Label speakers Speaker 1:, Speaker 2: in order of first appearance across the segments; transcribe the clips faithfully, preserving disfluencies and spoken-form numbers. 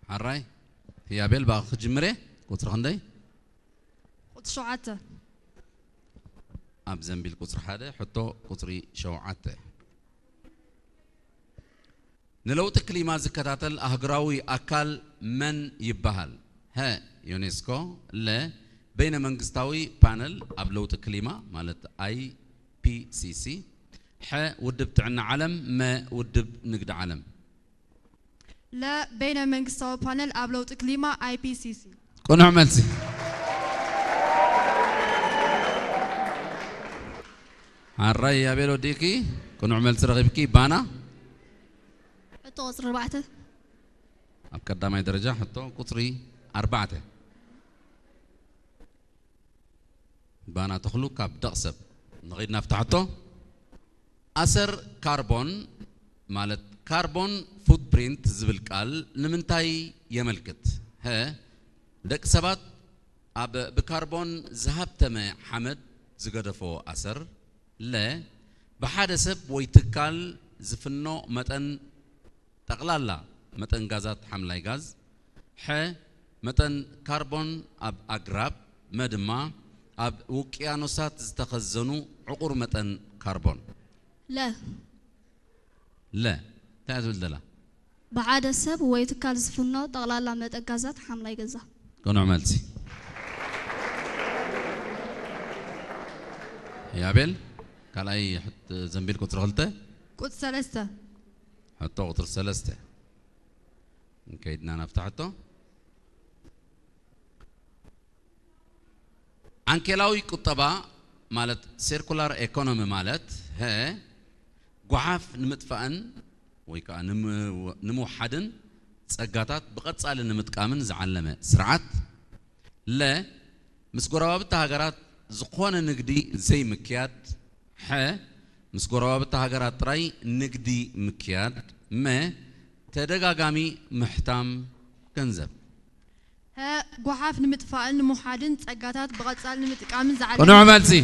Speaker 1: حراي هي بيل باخ جمرة قطر خندي
Speaker 2: قطر شوعته
Speaker 1: أب زنبيل قطر حدا حطو قطري شوعته نلوت كلمة زكاتل أهجراوي أكل من يبهل ها يونسكو لا بين منقستاوي بانل أبلوت كلمة مالت أي بي سي سي ح ودب تعنا علم ما ودب نقد علم
Speaker 2: لا بين منقستاوي بانل أبلوت كلمة أي بي سي سي
Speaker 1: كون عملتي الرأي يا بيلو ديكي كون عملت رغبكي بانا
Speaker 2: حطو قطر أربعة
Speaker 1: أبكر درجة حطو قطري أربعة بانا تخلو كاب دقسب نغيد نفتحته أثر كربون مالت كربون فوت برينت زبل قال نمنتاي يملكت ها دك سبات أب بكربون ذهبت مع حمد زقدفو أثر لا بحادثب ويتكال زفنو متن تقلالا متن غازات حملاي غاز ح متن كربون أب أقرب مدما أب وكيانوسات زتخزنو عقور متن كربون
Speaker 2: لا
Speaker 1: لا تعزل دلا
Speaker 2: بعد السب ويتكال زفنو تقلالا متن غازات حملاي غازا
Speaker 1: كون عملتي يا بيل قال أي حط زنبيل قطر غلطة
Speaker 2: قطر ثلاثة
Speaker 1: حطه قطر ثلاثة كيدنا نفتحته أنكلاوي كتبا مالت سيركولار إيكونومي مالت ها قعاف نمتفأن ويكا نم نمو حدن تسقطات بقد سأل نمتكامن زعلمة سرعات لا مسقراب التهجرات زقوان نقدي زي مكياد ح مسقراب التهجرات راي نقدي مكياد ما تدقاقامي محتام كنزب
Speaker 2: ها قحاف نمتفائل نمحادن تسقطات بقد سأل نمتكامن زعلمة
Speaker 1: كنو عملتي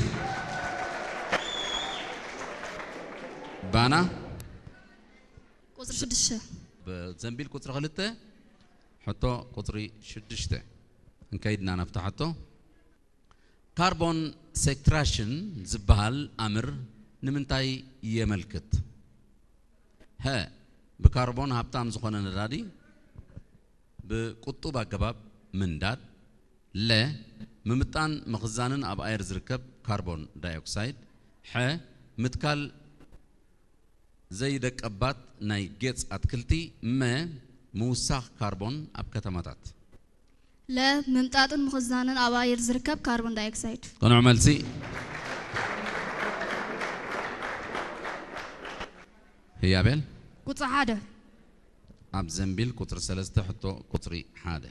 Speaker 1: بانا
Speaker 2: قطر شدشة
Speaker 1: بزنبيل قطر غلطة حطو قطري شدشته نكيدنا نفتحته كربون سيكتراشن زبال أمر نمنتاي يملكت ها بكربون هبتام زخونا ندادي بقطو باقباب من داد لا ممتان مخزانن أب أير زركب كربون دايوكسيد ح متكال زي دك أبات ناي جيتس أتكلتي ما موساخ كربون أب كتماتات
Speaker 2: لا ممتاتن مخزانن أباير زركب كربون دايوكسيد
Speaker 1: كون عملتي هي بيل
Speaker 2: قطر حادة
Speaker 1: أب زنبيل قطر سلسته حطو قطري حادة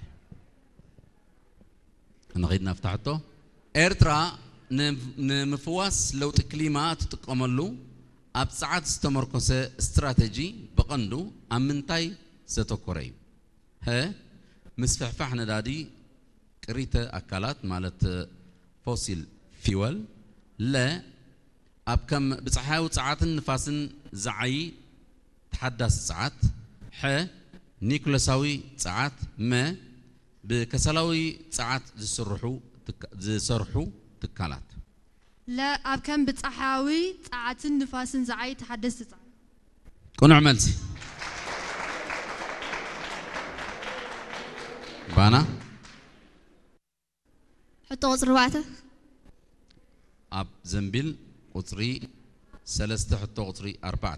Speaker 1: نغيد نفتحته إرترا نمفواس لو تكليمات تقملو أب ساعات استمركوسة استراتيجي بقندو أمنتاي ستوكوري ها مسفحفحنا دادي كريتا أكلات مالت فوسيل فيول لا أب كم بصحاو ساعات نفاسن زعي تحدث ساعات ح نيكولاساوي ساعات ما بكسلاوي ساعات زسرحو تك زسرحو تكالات
Speaker 2: لا أب كم بتصحاوي ساعات نفاسن زعي تحدث ساعات
Speaker 1: كون عملتي بانا
Speaker 2: حطو قطر أربعة
Speaker 1: أب زنبيل قطري سلسته حطو قطري أربعة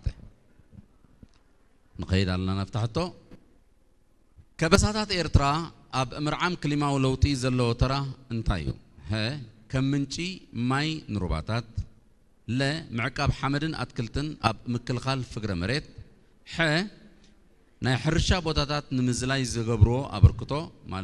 Speaker 1: نقيد على نفتحته كبساتات إيرترا أب مرعام كلمة ولوتي زلو ترى انتايو ها كمنشي ماي نروباتات لا معقاب حمدن أتكلتن أب مكل خال فقر مريت ح ناي حرشا بوتاتات نمزلاي زغبرو أبركتو